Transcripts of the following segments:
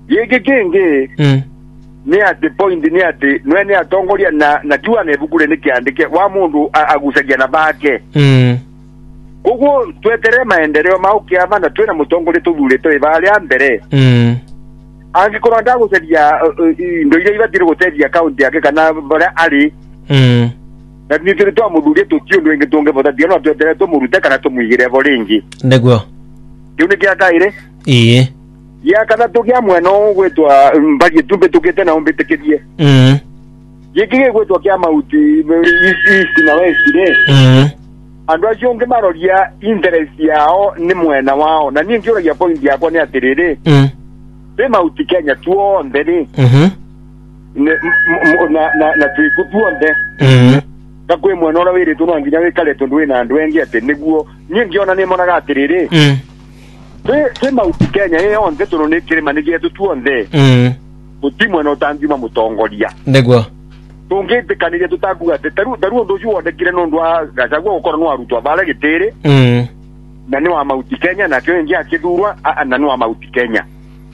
Yeke kenge ni ati point ni ati nwene atongoria na kiwa ne bugure ni kiandike wa mundu agucagia na bake kugo twetere maendeleo maukiama na twena mutongoria tuthurite bali ambere angikora ndagucagia ndo ile ibatire guteithia county yake kana bara ali na nitire twa muthuri tutio ndo ingi tunge bota diano twetere to murute kana to muigire bolingi neguo kiune kia kaire ya kana tukia mweno gwetwa mbagi tumbe tukete na ombitekerie yekige gwetwa kia mauti isi na wesire andu acio nge maroria interest yao ni mwena wao na niĩ ngĩũragia point yakwa nĩ atĩrĩrĩ te mauti Kenya tuothe rĩ na twiku tuothe ta kwĩ mwena ũrĩa wĩrĩtwo no nginya wĩkare tondũ wĩna andũ engĩ atĩ nĩguo niĩ ngĩona nĩ monaga atĩrĩrĩ te mauti Kenya yothe tondũ nĩ kĩrĩma nĩ gĩetũ tuothe gũti mwena ũtangiuma mũtongoria nĩguo tungĩtĩkanĩria tũtakuga atĩ taru ũndũ ũcio wondekire nĩ ũndũ wa Gachagua gũkorwo nĩ warutwo bara gĩtĩrĩ na nĩ wa mauti Kenya na kĩo ĩngĩ akĩthurwa na nĩ wa mauti Kenya.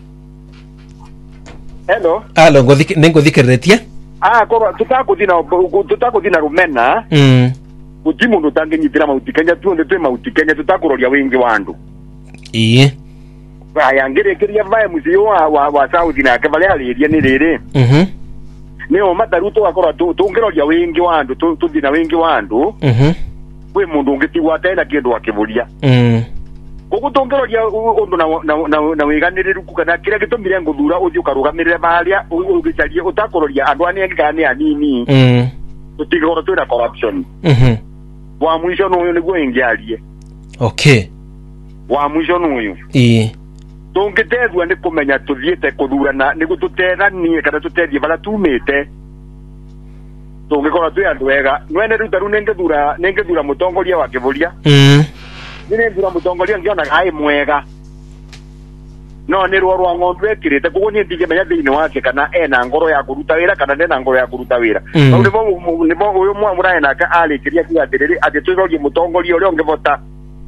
Hello nĩngũthikĩrĩtie korwo tũtakũthi na rũmena gũti mũndũ ũtangĩnyitĩra mauti Kenya tuothe twĩ mauti Kenya tũtakũroria wĩingĩ wa andũ aya ngĩrĩkĩria vae mũciĩ wa South nake barĩa arĩria nĩ rĩrĩ nĩo mataru tũgakorwo tũngĩroria wĩingĩ wa andũ tũthi na wĩingĩ wa andũ kwĩ mũndũ ũngĩtigwo atena kĩndũ akĩbũria koguo tũngĩroria ũndũ na wĩganĩrĩru kana kĩrĩa gĩtũmire ngũthura ũthiĩ ũkarũgamĩrĩre barĩa ũgĩcarie ũtakũroria andũ anĩ angĩ kana nĩ anini tũtigakorwo twĩna corruption wa mwisho n'ũyũ nĩguo ingĩarie wa mwisho n'ũyũ tũngĩtethua nĩ kũmenya tũthiĩte kũthurana nĩguo tũtethanie kana tũtethie bara tumĩte tũngĩkorwo twĩ andũ wega nwene rĩu taru nĩngĩthura mũtongoria wa kĩbũria nĩngĩthura mũtongoria ngĩonaga aĩ mwega no nĩ ruo rwa ng'ondu ekĩrĩte koguo niĩ ndingĩmenya thĩinĩ wake kana ena ngoro ya kũruta wĩra kana ndena ngoro ya kũruta wĩra nĩmo ũyũ mũrae nake arĩkĩria kiuga atĩrĩrĩ atĩ twĩrorie mũtongoria ũrĩa ũngĩvota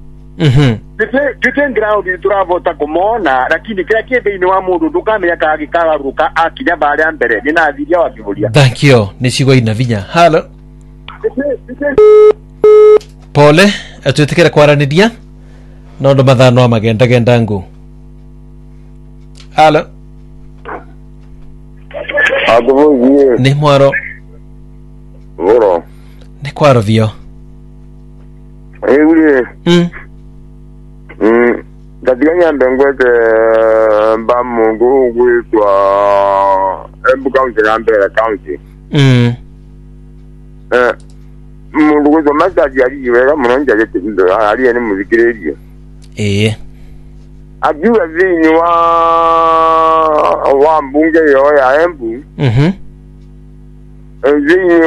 Tute ground turavota kumona lakini kila kitu ni wa mundu ndukamenya kagikaruka akinya bare mbere ni na thiria wa kiburia. Thank you nicigo ina vinya. Hello pole atutikira kwaraniria no ndo mathano magenda ngu. Hello aduye ni mwaro woro ni kwaro vio ule katika mbengwete mbamungu gwitwa Embu County na Mbeere County mundu gwitwa Masaji ali wega muno njaje ali ni muzikiririe agiwa zini wa mbunge yo ya Embu zini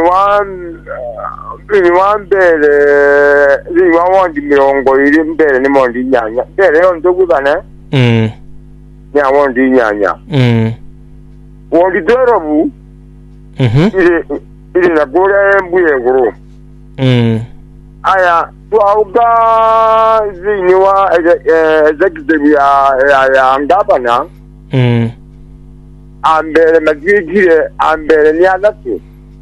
wa Mbeere zini wa wondi mirongo iri Mbeere ni mondi nyanya Mbeere yo ndogugana ya wondi nyanya wondi dorobu ile na kule Embu yeguru aya twauga zini wa executive ya ngabana Ambere magigire Ambere ni adatu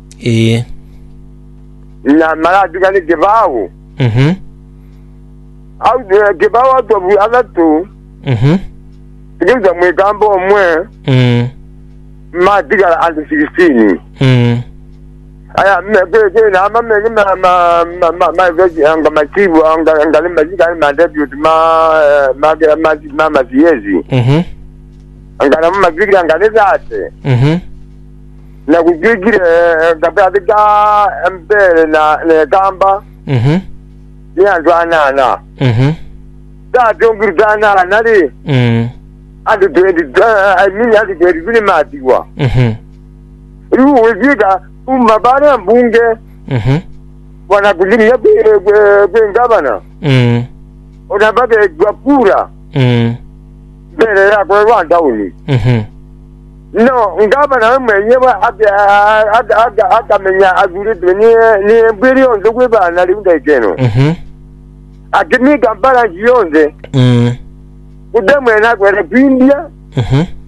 na maraduka ni kibao au kibao to adatu ndio mwegambo mwe madiga and 16 aya mbe na ma veji anga matibu anga majiga ma debut ma maziezi anga majiga anga nezate na kugigire gabadika Mbere na gamba ni anzana da dongurgana nali adi 20 I mean adi 20 matiwa ruwiga umabana mbunge wana kulimia ngabana unabage gwapura Mbere ya kwa Rwandauni no ngabana mwenyewe akamenya agurite ni mbiri onze kwebana limda ikeno akimi gambara yonze udemwe na kwere pindia